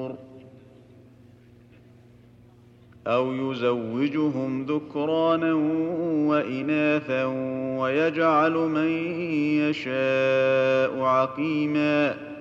أو يزوجهم ذكرانا وإناثا ويجعل من يشاء عقيما